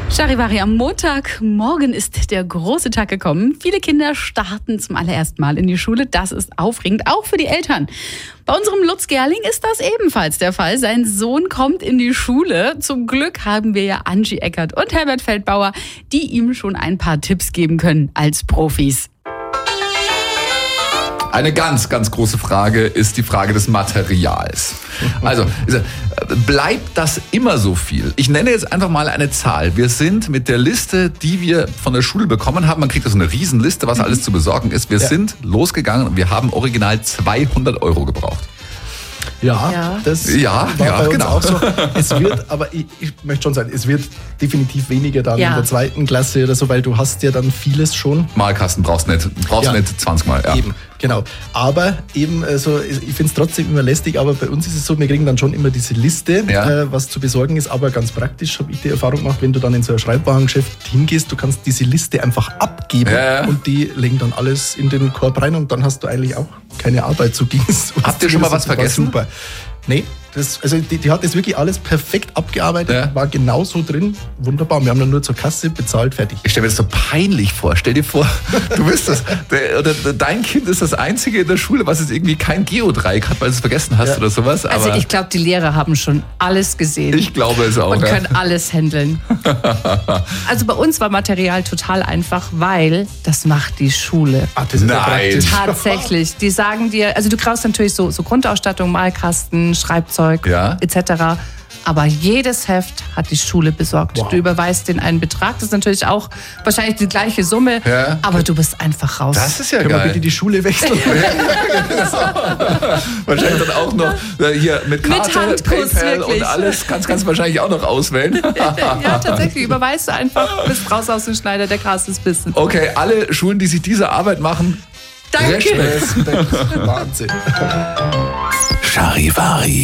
Charivari am Montag. Morgen ist der große Tag gekommen. Viele Kinder starten zum allerersten Mal in die Schule. Das ist aufregend, auch für die Eltern. Bei unserem Lutz Gerling ist das ebenfalls der Fall. Sein Sohn kommt in die Schule. Zum Glück haben wir ja Angie Eckert und Herbert Feldbauer, die ihm schon ein paar Tipps geben können als Profis. Eine ganz, ganz große Frage ist die Frage des Materials. Also, bleibt das immer so viel? Ich nenne jetzt einfach mal eine Zahl. Wir sind mit der Liste, die wir von der Schule bekommen haben, man kriegt also eine Riesenliste, was alles zu besorgen ist. Wir sind losgegangen und wir haben original 200 € gebraucht. Das war bei uns auch so. Es wird, aber ich möchte schon sagen, es wird definitiv weniger dann in der 2. Klasse oder so, weil du hast ja dann vieles schon. Malkasten brauchst nicht 20 Mal. Ja. Eben, genau. Aber eben, also ich finde es trotzdem immer lästig, aber bei uns ist es so, wir kriegen dann schon immer diese Liste, was zu besorgen ist, aber ganz praktisch habe ich die Erfahrung gemacht, wenn du dann in so ein Schreibwarengeschäft hingehst, du kannst diese Liste einfach abgeben und die legen dann alles in den Korb rein und dann hast du eigentlich auch keine Arbeit zu Dienst. Habt ihr schon mal was vergessen? Super. Nee, die hat das wirklich alles perfekt abgearbeitet, war genauso drin, wunderbar. Wir haben dann nur zur Kasse bezahlt, fertig. Ich stelle mir das so peinlich vor. Stell dir vor, du bist dein Kind ist das Einzige in der Schule, was jetzt irgendwie kein Geodreieck hat, weil du es vergessen hast oder sowas. Aber also ich glaube, die Lehrer haben schon alles gesehen. Ich glaube es auch. Und können alles handeln. Also bei uns war Material total einfach, weil das macht die Schule. Ach, das ist Nein. Tatsächlich. Die sagen dir, also du brauchst natürlich so Grundausstattung, Malkasten, Schreibzeug, etc. Aber jedes Heft hat die Schule besorgt. Wow. Du überweist den einen Betrag, das ist natürlich auch wahrscheinlich die gleiche Summe, aber du bist einfach raus. Das ist ja geil. Können wir bitte die Schule wechseln? Wahrscheinlich dann auch noch hier mit Karte, mit Handkuss, PayPal wirklich. Und alles. Kannst du wahrscheinlich auch noch auswählen. Ja, tatsächlich. Überweist du einfach, bist raus aus dem Schneider, der Gras ist Bissen. Okay, alle Schulen, die sich diese Arbeit machen, danke. Respekt. Wahnsinn. Charivari.